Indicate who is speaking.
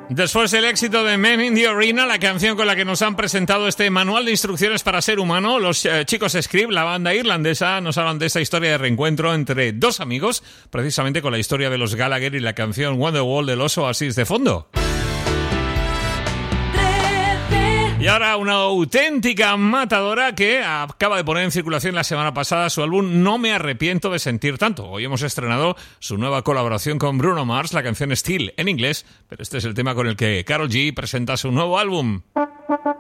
Speaker 1: Después del éxito de Men in the Arena, la canción con la que nos han presentado este manual de instrucciones para ser humano, los chicos Script, la banda irlandesa, nos hablan de esta historia de reencuentro entre dos amigos, precisamente con la historia de los Gallagher y la canción Wonderwall de los Oasis de fondo. Y ahora una auténtica matadora que acaba de poner en circulación la semana pasada su álbum No me arrepiento de sentir tanto. Hoy hemos estrenado su nueva colaboración con Bruno Mars, la canción Still en inglés, pero este es el tema con el que Karol G presenta su nuevo álbum.